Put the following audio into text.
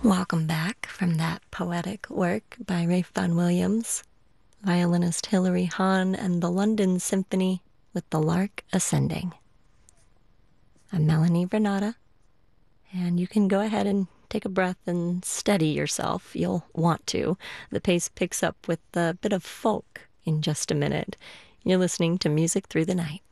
Welcome back from that poetic work by Ralph Vaughan Williams, violinist Hilary Hahn, and the London Symphony with The Lark Ascending. I'm Melanie Renata, and you can go ahead and take a breath and steady yourself. You'll want to. The pace picks up with a bit of folk in just a minute. You're listening to Music Through the Night.